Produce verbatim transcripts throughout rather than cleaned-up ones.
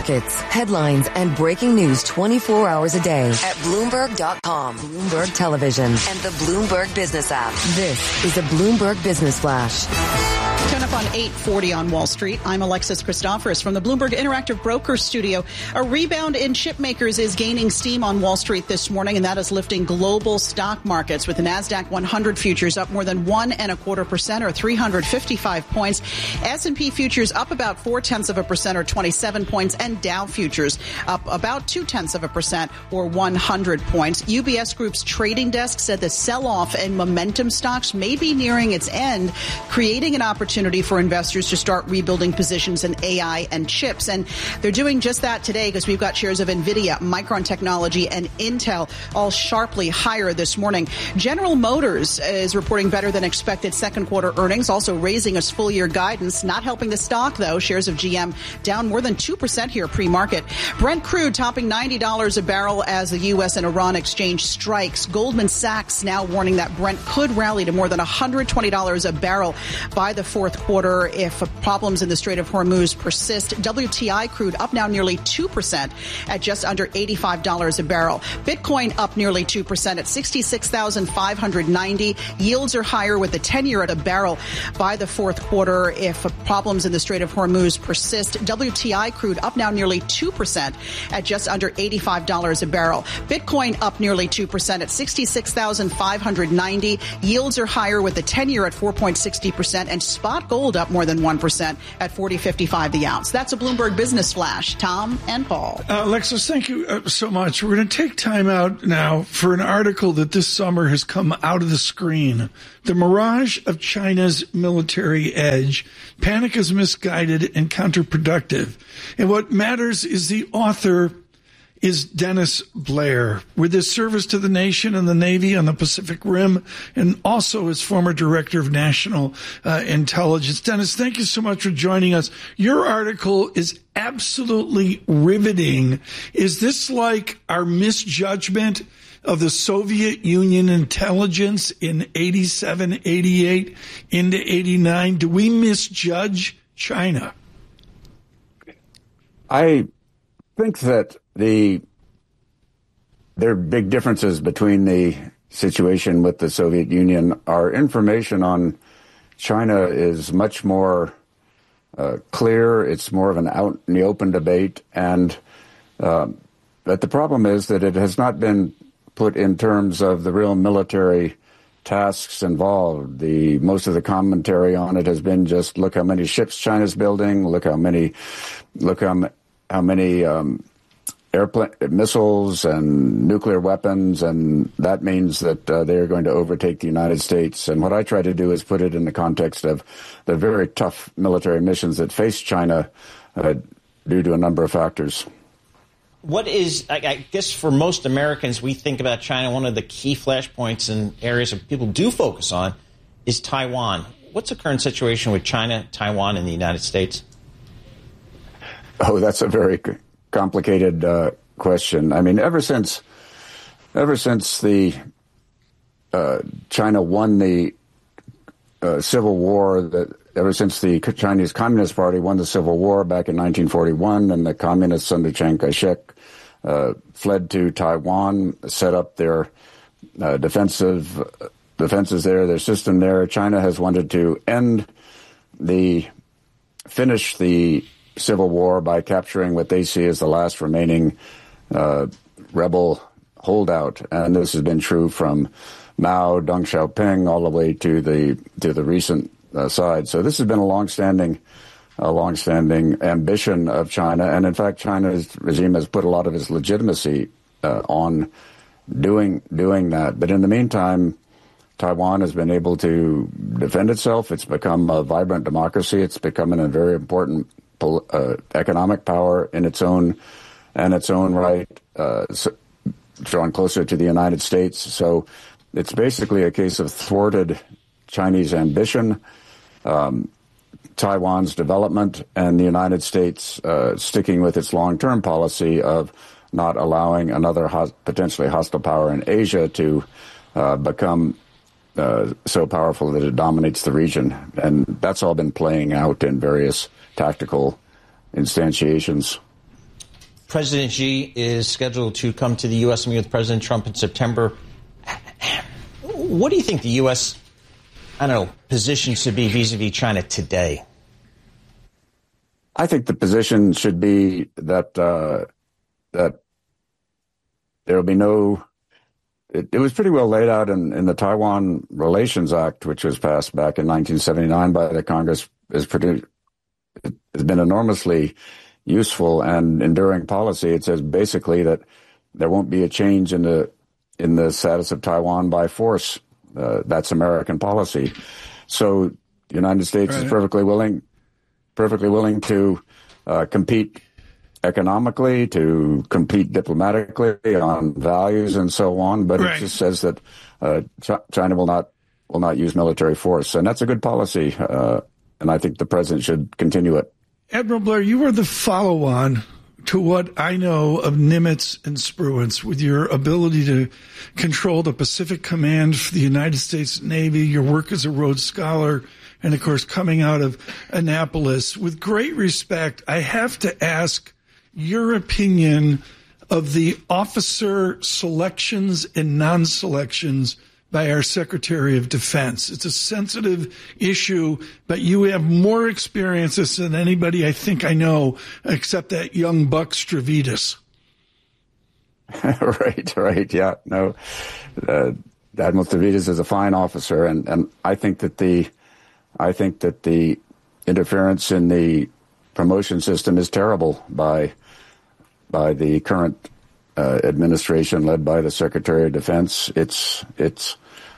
Markets, headlines, and breaking news twenty-four hours a day at Bloomberg dot com, Bloomberg Television, and the Bloomberg Business app. This is the Bloomberg Business Flash. Turn up on eight forty on Wall Street. I'm Alexis Christoforous from the Bloomberg Interactive Broker Studio. A rebound in chip makers is gaining steam on Wall Street this morning, and that is lifting global stock markets with the NASDAQ one hundred futures up more than one and a quarter percent or three hundred fifty-five points. S and P futures up about four tenths of a percent or twenty-seven points, and Dow futures up about two tenths of a percent or one hundred points. U B S Group's trading desk said the sell-off in momentum stocks may be nearing its end, creating an opportunity for investors to start rebuilding positions in A I and chips. And they're doing just that today because we've got shares of NVIDIA, Micron Technology, and Intel all sharply higher this morning. General Motors is reporting better than expected second quarter earnings, also raising its full year guidance. Not helping the stock, though. Shares of G M down more than two percent here pre-market. Brent crude topping ninety dollars a barrel as the U S and Iran exchange strikes. Goldman Sachs now warning that Brent could rally to more than one hundred twenty dollars a barrel by the fourth quarter if problems in the Strait of Hormuz persist. W T I crude up now nearly two percent at just under eighty-five dollars a barrel. Bitcoin up nearly two percent at sixty-six thousand five hundred ninety. Yields are higher with the ten-year at a barrel by the fourth quarter if problems in the Strait of Hormuz persist. W T I crude up now nearly two percent at just under eighty-five dollars a barrel. Bitcoin up nearly two percent at sixty-six thousand five hundred ninety. Yields are higher with the ten-year at four point six zero percent, and spot gold up more than one percent at forty fifty-five the ounce. That's a Bloomberg Business Flash. Tom and Paul. Uh, Alexis, thank you uh, so much. We're going to take time out now for an article that this summer has come out of the screen. The mirage of China's military edge. Panic is misguided and counterproductive. And what matters is the author is Dennis Blair, with his service to the nation and the Navy on the Pacific Rim, and also as former director of national uh, intelligence. Dennis, thank you so much for joining us. Your article is absolutely riveting. Is this like our misjudgment of the Soviet Union intelligence in eighty-seven, eighty-eight into eighty-nine? Do we misjudge China? I think that The there are big differences between the situation with the Soviet Union. Our information on China is much more uh, clear. It's more of an out in the open debate. And uh, but the problem is that it has not been put in terms of the real military tasks involved. The most of the commentary on it has been just look how many ships China's building, look how many, look how, how many um, airplane missiles and nuclear weapons, and that means that uh, they are going to overtake the United States. And what I try to do is put it in the context of the very tough military missions that face China uh, due to a number of factors. What is, I guess for most Americans, we think about China, one of the key flashpoints and areas that people do focus on is Taiwan. What's the current situation with China, Taiwan, and the United States? Oh, that's a very complicated uh, question. I mean, ever since, ever since the uh, China won the uh, Civil War, that ever since the Chinese Communist Party won the Civil War back in nineteen forty-one, and the communists under Chiang Kai-shek uh, fled to Taiwan, set up their uh, defensive uh, defenses there, their system there. China has wanted to end the finish the Civil War by capturing what they see as the last remaining uh, rebel holdout, and this has been true from Mao, Deng Xiaoping, all the way to the to the recent uh, side. So this has been a longstanding, a longstanding ambition of China, and in fact, China's regime has put a lot of its legitimacy uh, on doing doing that. But in the meantime, Taiwan has been able to defend itself. It's become a vibrant democracy. It's becoming a very important Uh, economic power in its own and its own right, uh, so, drawn closer to the United States. So it's basically a case of thwarted Chinese ambition, um, Taiwan's development, and the United States uh, sticking with its long-term policy of not allowing another ho- potentially hostile power in Asia to uh, become uh, so powerful that it dominates the region. And that's all been playing out in various tactical instantiations. President Xi is scheduled to come to the U S and meet with President Trump in September. What do you think the U S, I don't know, position should be vis-a-vis China today? I think the position should be that uh, that there will be no. It, it was pretty well laid out in, in the Taiwan Relations Act, which was passed back in nineteen seventy-nine by the Congress. Is pretty. It has been enormously useful and enduring policy. It says basically that there won't be a change in the in the status of Taiwan by force. Uh, that's American policy. So the United States right. is perfectly willing. perfectly willing to uh, compete economically, to compete diplomatically on values and so on, but right. it just says that uh, Ch- China will not will not use military force, and that's a good policy, uh, and I think the president should continue it. Admiral Blair, you are the follow-on to what I know of Nimitz and Spruance, with your ability to control the Pacific Command for the United States Navy, your work as a Rhodes Scholar, and, of course, coming out of Annapolis. With great respect, I have to ask your opinion of the officer selections and non-selections by our Secretary of Defense. It's a sensitive issue, but you have more experiences than anybody I think I know, except that young Buck Stavridis. right, right, yeah, no. Uh, Admiral Stavridis is a fine officer, and, and I think that the I think that the interference in the promotion system is terrible by by the current uh, administration led by the Secretary of Defense. It's it's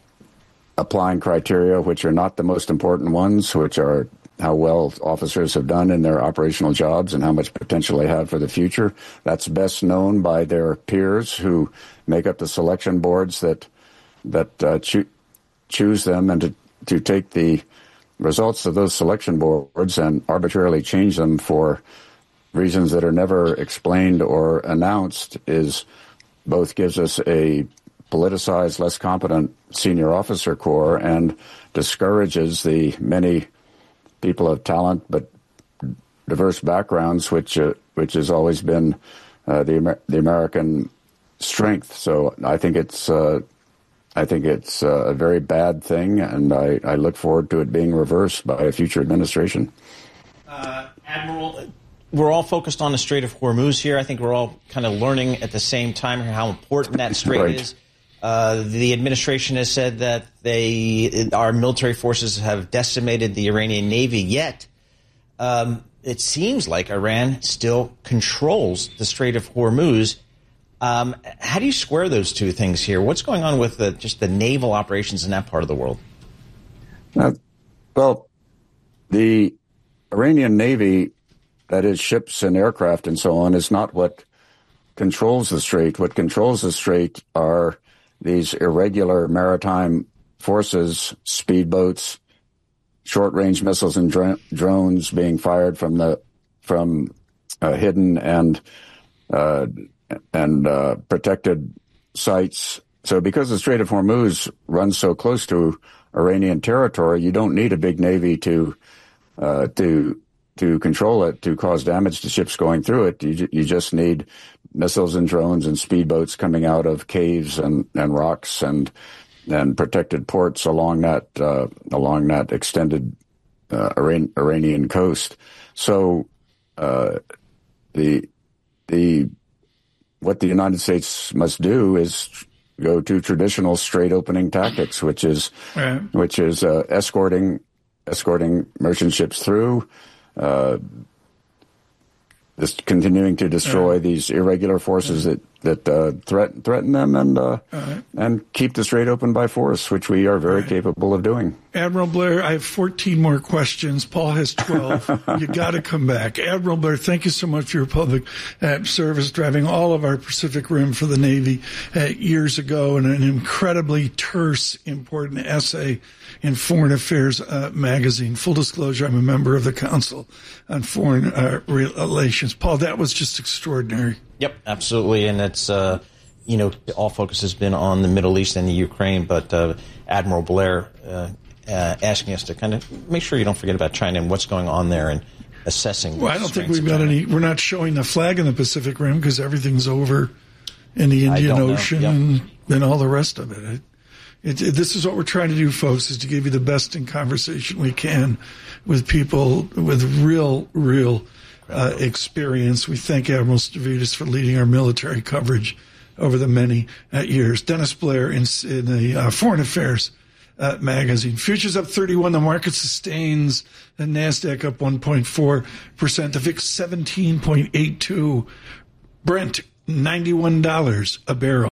applying criteria which are not the most important ones, which are how well officers have done in their operational jobs and how much potential they have for the future. That's best known by their peers who make up the selection boards that that uh, cho- choose them, and to, to take the results of those selection boards and arbitrarily change them for reasons that are never explained or announced is both gives us a politicized, less competent senior officer corps and discourages the many people of talent but diverse backgrounds, which uh, which has always been uh, the Amer- the American strength. So I think it's uh, I think it's uh, a very bad thing, and I, I look forward to it being reversed by a future administration. Uh, Admiral, we're all focused on the Strait of Hormuz here. I think we're all kind of learning at the same time how important that strait right. is. Uh, the administration has said that they, our military forces have decimated the Iranian Navy, yet um, it seems like Iran still controls the Strait of Hormuz. Um, how do you square those two things here? What's going on with the, just the naval operations in that part of the world? Uh, well, the Iranian Navy, that is ships and aircraft and so on, is not what controls the strait. What controls the strait are these irregular maritime forces, speedboats, short-range missiles and dr- drones being fired from the from uh, hidden and uh, and uh, protected sites. So because the Strait of Hormuz runs so close to Iranian territory, you don't need a big navy to uh, to to control it, to cause damage to ships going through it. You, you just need missiles and drones and speedboats coming out of caves and, and rocks and and protected ports along that uh, along that extended uh, Iran, Iranian coast. So uh, the the what the United States must do is go to traditional strait opening tactics, which is right. which is uh, escorting escorting merchant ships through. Uh, just continuing to destroy right. these irregular forces right. that that uh, threaten threaten them and uh, right. and keep the strait open by force, which we are very right. capable of doing. Admiral Blair, I have fourteen more questions. Paul has twelve. You got to come back. Admiral Blair, thank you so much for your public uh, service, driving all of our Pacific Rim for the Navy uh, years ago, and an incredibly terse, important essay in Foreign Affairs uh, magazine. Full disclosure, I'm a member of the Council on Foreign uh, Relations. Paul, that was just extraordinary. Yep, absolutely. And it's, uh, you know, all focus has been on the Middle East and the Ukraine, but uh, Admiral Blair uh, uh, asking us to kind of make sure you don't forget about China and what's going on there. And assessing. Well, I don't think we've got any. We're not showing the flag in the Pacific Rim because everything's over in the Indian Ocean yep. and, and all the rest of it. It, it, it. This is what we're trying to do, folks, is to give you the best in conversation we can with people with real, real uh, experience. We thank Admiral Stavridis for leading our military coverage over the many uh, years. Dennis Blair in, in the uh, Foreign Affairs uh, magazine. Futures up thirty-one. The market sustains. The NASDAQ up one point four percent. The V I X seventeen point eight two. Brent, ninety-one dollars a barrel.